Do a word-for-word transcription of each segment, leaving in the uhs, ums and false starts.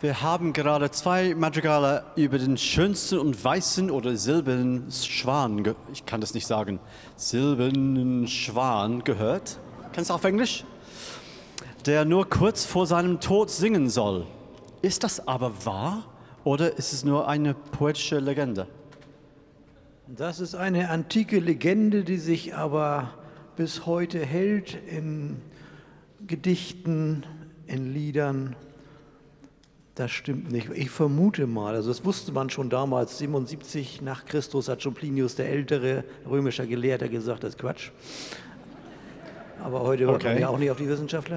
Wir haben gerade zwei Madrigale über den schönsten und weißen oder silbernen Schwan, ge- ich kann das nicht sagen, silbernen Schwan gehört. Kennst du auf Englisch? Der nur kurz vor seinem Tod singen soll. Ist das aber wahr oder ist es nur eine poetische Legende? Das ist eine antike Legende, die sich aber bis heute hält in Gedichten, in Liedern. Das stimmt nicht. Ich vermute mal, also das wusste man schon damals, siebenundsiebzig nach Christus hat schon Plinius der Ältere, römischer Gelehrter, gesagt, das ist Quatsch. Aber heute hört man Okay. ja auch nicht auf die Wissenschaftler.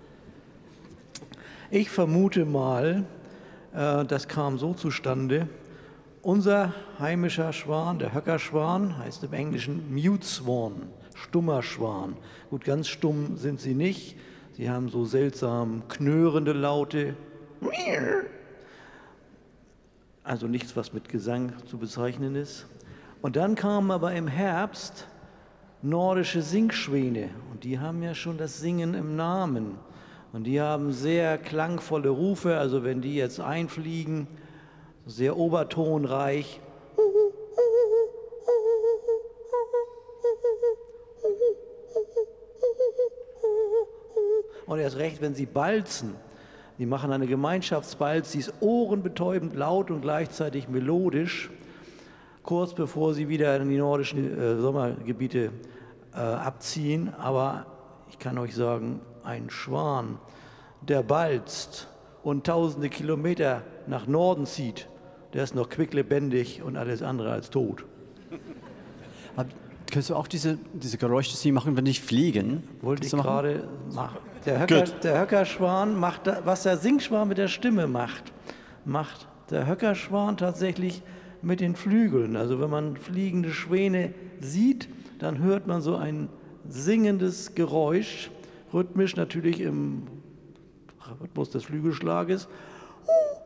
Ich vermute mal, äh, das kam so zustande, unser heimischer Schwan, der Höckerschwan, heißt im Englischen Mute Swan, stummer Schwan. Gut, ganz stumm sind sie nicht. Sie haben so seltsam knurrende Laute. Also nichts, was mit Gesang zu bezeichnen ist. Und dann kamen aber im Herbst nordische Singschwäne. Und die haben ja schon das Singen im Namen. Und die haben sehr klangvolle Rufe. Also wenn die jetzt einfliegen, sehr obertonreich. Und erst recht, wenn sie balzen. Die machen eine Gemeinschaftsbalz, die ist ohrenbetäubend laut und gleichzeitig melodisch, kurz bevor sie wieder in die nordischen äh, Sommergebiete äh, abziehen. Aber ich kann euch sagen, ein Schwan, der balzt und tausende Kilometer nach Norden zieht, der ist noch quicklebendig und alles andere als tot. Aber kannst du auch diese, diese Geräusche, die sie machen, wenn die fliegen? Wollte Kannst ich du machen? gerade machen. Der, Höcker, Gut. der Höckerschwan macht, da- was der Singschwan mit der Stimme macht, macht der Höckerschwan tatsächlich mit den Flügeln. Also wenn man fliegende Schwäne sieht, dann hört man so ein singendes Geräusch, rhythmisch natürlich im Rhythmus des Flügelschlages.